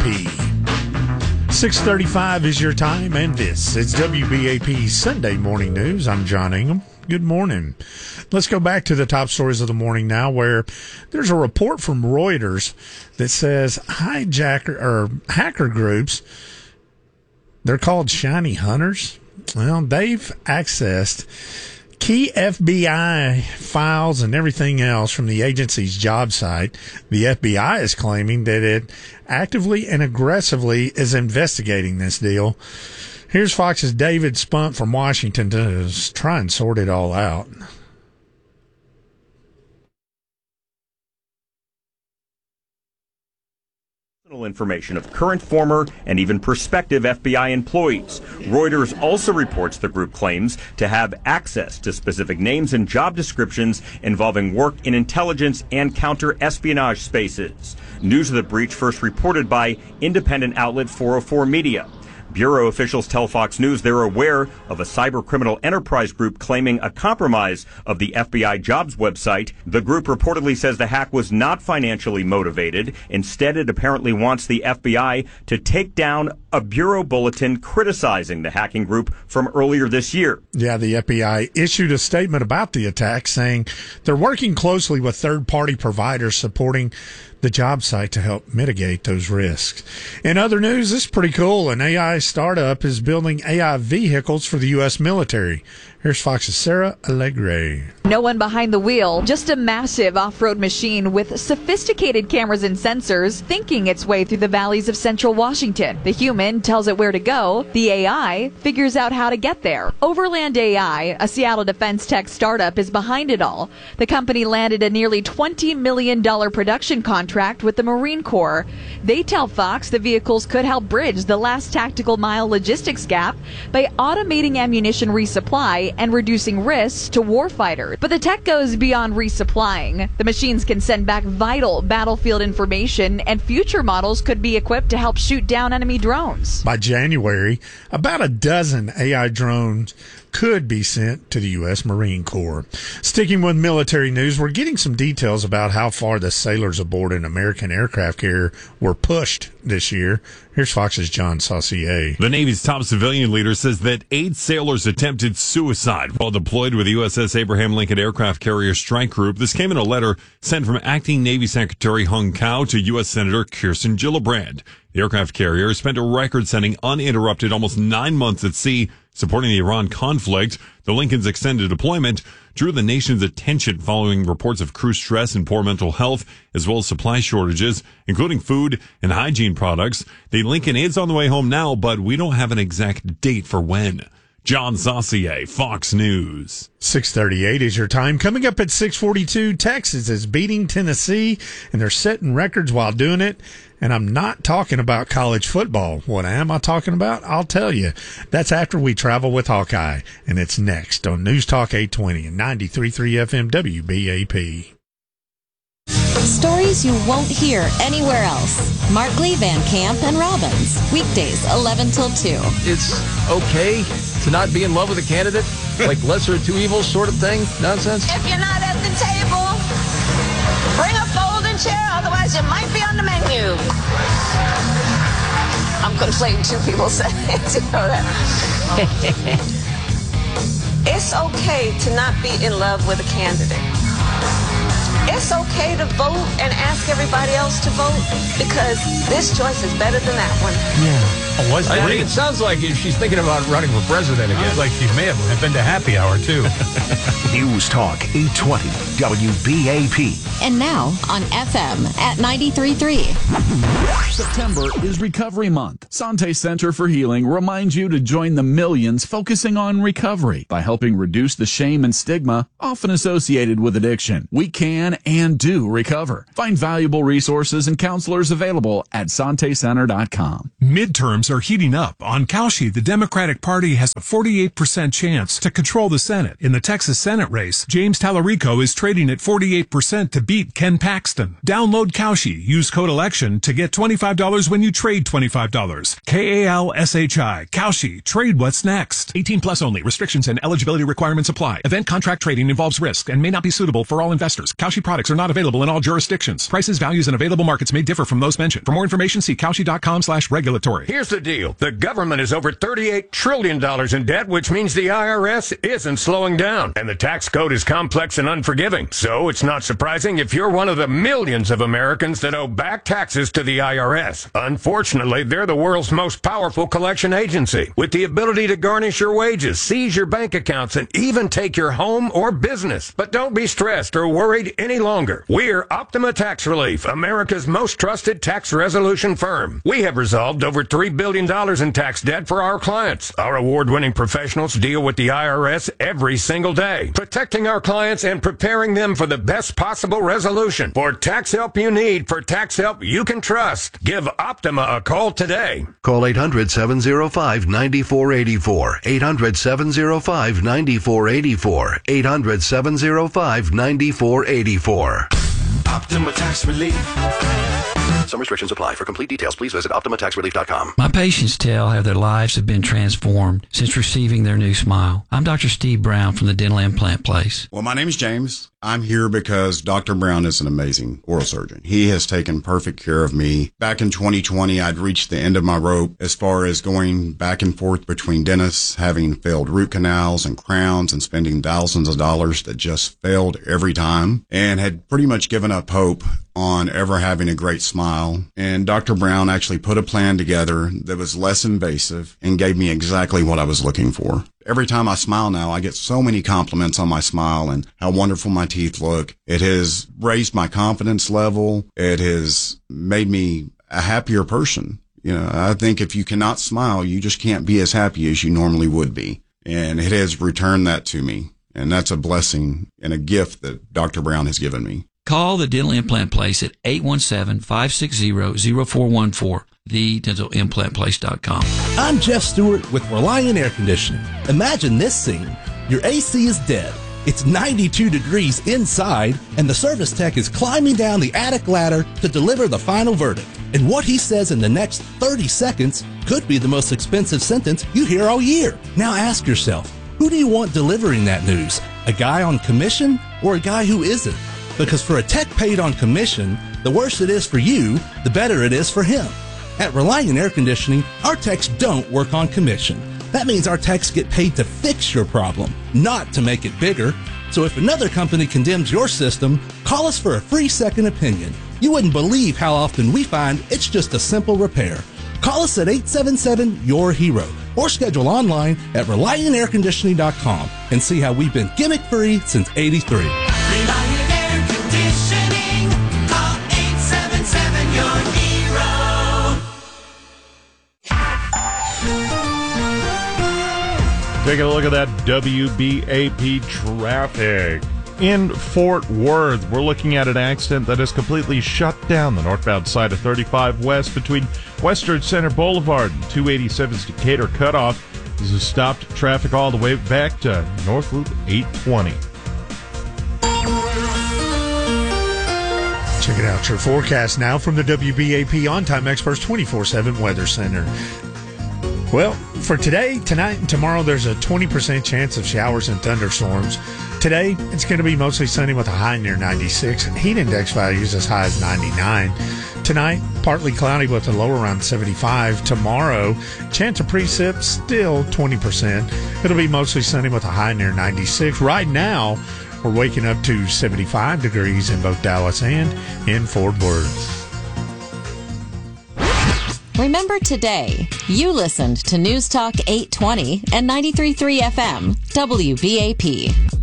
WBAP. 6:35 is your time, and this is WBAP Sunday Morning News. I'm John Ingham. Good morning. Let's go back to the top stories of the morning now, where there's a report from Reuters that says hacker groups, they're called shiny hunters. Well, they've accessed key FBI files and everything else from the agency's job site. The FBI is claiming that it actively and aggressively is investigating this deal. Here's Fox's David Spunt from Washington to try and sort it all out. Information of current, former, and even prospective FBI employees. Reuters also reports the group claims to have access to specific names and job descriptions involving work in intelligence and counter-espionage spaces. News of the breach first reported by independent outlet 404 Media. Bureau officials tell Fox News they're aware of a cybercriminal enterprise group claiming a compromise of the FBI jobs website. The group reportedly says the hack was not financially motivated. Instead, it apparently wants the FBI to take down a Bureau bulletin criticizing the hacking group from earlier this year. Yeah, the FBI issued a statement about the attack saying they're working closely with third-party providers supporting the job site to help mitigate those risks. In other news, this is pretty cool. An AI startup is building AI vehicles for the U.S. military. Here's Fox's Sarah Allegre. No one behind the wheel, just a massive off-road machine with sophisticated cameras and sensors thinking its way through the valleys of central Washington. The human tells it where to go. The AI figures out how to get there. Overland AI, a Seattle defense tech startup, is behind it all. The company landed a nearly $20 million production contract with the Marine Corps. They tell Fox the vehicles could help bridge the last tactical mile logistics gap by automating ammunition resupply and reducing risks to warfighters. But the tech goes beyond resupplying. The machines can send back vital battlefield information, and future models could be equipped to help shoot down enemy drones. By January, about a dozen AI drones could be sent to the U.S. Marine Corps. Sticking with military news, we're getting some details about how far the sailors aboard an American aircraft carrier were pushed this year. Here's Fox's John Saucier. The Navy's top civilian leader says that 8 sailors attempted suicide while deployed with the USS Abraham Lincoln Aircraft Carrier Strike Group. This came in a letter sent from Acting Navy Secretary Hung Cao to U.S. Senator Kirsten Gillibrand. The aircraft carrier spent a record-setting uninterrupted almost 9 months at sea supporting the Iran conflict. The Lincoln's extended deployment drew the nation's attention following reports of crew stress and poor mental health, as well as supply shortages, including food and hygiene products. The Lincoln is on the way home now, but we don't have an exact date for when. John Saucier, Fox News. 6:38 is your time. Coming up at 6:42, Texas is beating Tennessee, and they're setting records while doing it. And I'm not talking about college football. What am I talking about? I'll tell you. That's after we travel with Hawkeye, and it's next on News Talk 820 and 93.3 FM WBAP. Stories you won't hear anywhere else. Markley, Van Camp, and Robbins. Weekdays, 11 till 2. It's okay to not be in love with a candidate? Like lesser of two evils sort of thing? Nonsense? If you're not at the table, bring a folding chair, otherwise you might be on the menu. I'm conflating two people saying it, you know that. It's okay to not be in love with a candidate. It's okay to vote and ask everybody else to vote because this choice is better than that one. Yeah. Oh, I think it sounds like she's thinking about running for president again. Sounds like she may have been to happy hour, too. News Talk 820 WBAP. And now on FM at 93.3. September is Recovery Month. Sante Center for Healing reminds you to join the millions focusing on recovery by helping reduce the shame and stigma often associated with addiction. We can and do recover. Find valuable resources and counselors available at santecenter.com. Midterms are heating up. On Cauchy, the Democratic Party has a 48% chance to control the Senate. In the Texas Senate race, James Tallarico is trading trading at 48% to beat Ken Paxton. Download Kalshi. Use code ELECTION to get $25 when you trade $25. KALSHI. Kalshi. Trade what's next. 18 plus only. Restrictions and eligibility requirements apply. Event contract trading involves risk and may not be suitable for all investors. Kalshi products are not available in all jurisdictions. Prices, values, and available markets may differ from those mentioned. For more information, see Kalshi.com/regulatory. Here's the deal. The government is over $38 trillion in debt, which means the IRS isn't slowing down. And the tax code is complex and unforgiving. So it's not surprising if you're one of the millions of Americans that owe back taxes to the IRS. Unfortunately, they're the world's most powerful collection agency, with the ability to garnish your wages, seize your bank accounts, and even take your home or business. But don't be stressed or worried any longer. We're Optima Tax Relief, America's most trusted tax resolution firm. We have resolved over $3 billion in tax debt for our clients. Our award-winning professionals deal with the IRS every single day, protecting our clients and preparing them for the best possible resolution. For tax help you need, for tax help you can trust, give Optima a call today. Call 800-705-9484. 800-705-9484. 800-705-9484. Optima Tax Relief. Some restrictions apply. For complete details, please visit OptimaTaxRelief.com. My patients tell how their lives have been transformed since receiving their new smile. I'm Dr. Steve Brown from the Dental Implant Place. Well, my name is James. I'm here because Dr. Brown is an amazing oral surgeon. He has taken perfect care of me. Back in 2020, I'd reached the end of my rope as far as going back and forth between dentists, having failed root canals and crowns and spending thousands of dollars that just failed every time, and had pretty much given up hope on ever having a great smile. And Dr. Brown actually put a plan together that was less invasive and gave me exactly what I was looking for. Every time I smile now, I get so many compliments on my smile and how wonderful my teeth look. It has raised my confidence level. It has made me a happier person. You know, I think if you cannot smile, you just can't be as happy as you normally would be. And it has returned that to me. And that's a blessing and a gift that Dr. Brown has given me. Call the Dental Implant Place at 817-560-0414. TheDentalImplantPlace.com. I'm Jeff Stewart with Reliant Air Conditioning. Imagine this scene. Your AC is dead. It's 92 degrees inside, and the service tech is climbing down the attic ladder to deliver the final verdict. And what he says in the next 30 seconds could be the most expensive sentence you hear all year. Now ask yourself, who do you want delivering that news? A guy on commission or a guy who isn't? Because for a tech paid on commission, the worse it is for you, the better it is for him. At Reliant Air Conditioning, our techs don't work on commission. That means our techs get paid to fix your problem, not to make it bigger. So if another company condemns your system, call us for a free second opinion. You wouldn't believe how often we find it's just a simple repair. Call us at 877-YOUR-HERO or schedule online at ReliantAirConditioning.com and see how we've been gimmick-free since '83. Reliant Air Conditioning. Call 877-YOUR-HERO. Taking a look at that WBAP traffic. In Fort Worth, we're looking at an accident that has completely shut down the northbound side of 35 West between Western Center Boulevard and 287's Decatur cutoff. This has stopped traffic all the way back to North Loop 820. Check it out. Your forecast now from the WBAP On-Time Experts 24/7 Weather Center. Well, for today, tonight, and tomorrow, there's a 20% chance of showers and thunderstorms. Today, it's going to be mostly sunny with a high near 96 and heat index values as high as 99. Tonight, partly cloudy with a low around 75. Tomorrow, chance of precip still 20%. It'll be mostly sunny with a high near 96. Right now, we're waking up to 75 degrees in both Dallas and in Fort Worth. Remember today, you listened to News Talk 820 and 93.3 FM, WBAP.